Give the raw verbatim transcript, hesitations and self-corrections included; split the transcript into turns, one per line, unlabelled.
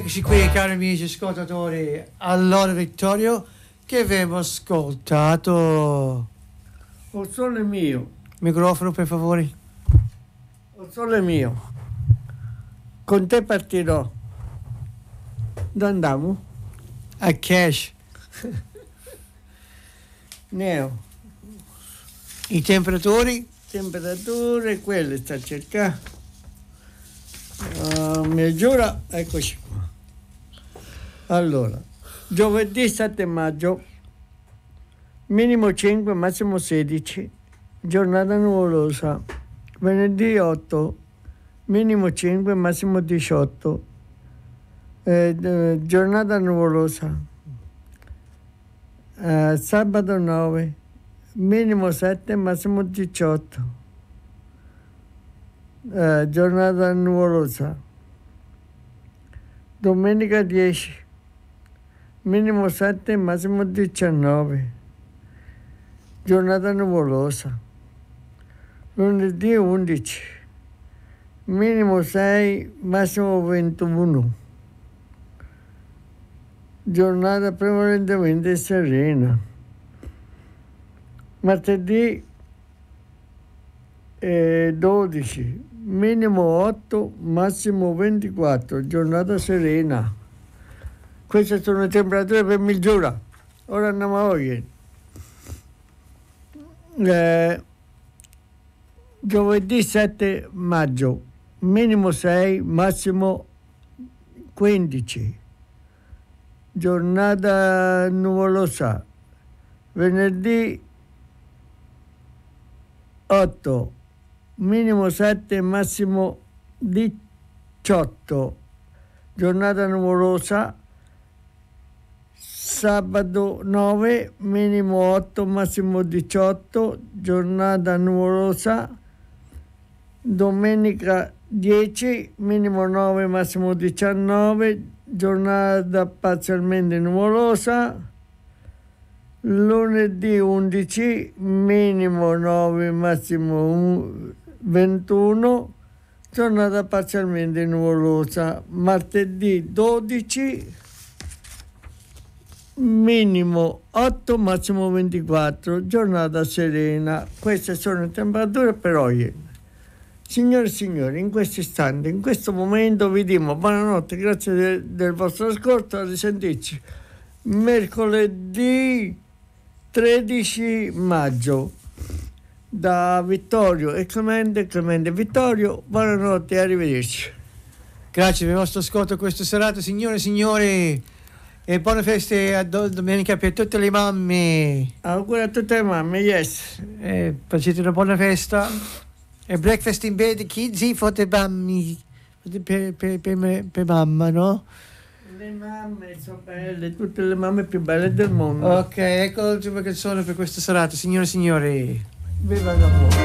Eccoci qui, cari amici ascoltatori. Allora, Vittorio, che abbiamo ascoltato?
O sole mio.
Microfono, per favore.
O sole mio. Con te partirò. Dove andiamo?
A Cash.
Neo.
I temperatori?
Temperature, quelle sta a cercare. Uh, mi giura, eccoci qua. Allora, giovedì sette maggio, minimo cinque, massimo sedici, giornata nuvolosa. Venerdì otto, minimo cinque, massimo diciotto, eh, eh, giornata nuvolosa. Eh, sabato nove, minimo sette, massimo diciotto, eh, giornata nuvolosa. Domenica dieci, minimo sette, massimo diciannove, giornata nuvolosa. Lunedì undici, minimo sei, massimo ventuno, giornata prevalentemente serena. Martedì eh, dodici, minimo otto, massimo ventiquattro, giornata serena. Queste sono le temperature per Mildura. Ora andiamo a oggi. Eh, giovedì sette maggio, minimo sei, massimo quindici, giornata nuvolosa. Venerdì otto, minimo sette, massimo diciotto, giornata nuvolosa. Sabato nove, minimo otto, massimo diciotto, giornata nuvolosa. Domenica dieci, minimo nove, massimo diciannove, giornata parzialmente nuvolosa. Lunedì undici, minimo nove, massimo ventuno, giornata parzialmente nuvolosa. Martedì dodici, minimo otto, massimo ventiquattro, giornata serena. Queste sono le temperature per oggi. Signore e signori, in questo istante, in questo momento vi diamo buonanotte, grazie de, del vostro ascolto, a risentirci mercoledì tredici maggio da Vittorio e Clemente, Clemente e Vittorio. Buonanotte e arrivederci.
Grazie per il vostro ascolto questa serata, signore e signori. E buone feste a do- domenica per tutte le mamme.
Auguri a tutte le mamme, yes.
E facete una buona festa. E breakfast in bed, kids, for the bammi. Per, per, per, me, per mamma, no?
Le mamme sono belle, tutte le mamme più belle del mondo.
Ok, ecco l'ultima canzone per questa serata, signore e signori.
Viva l'amore.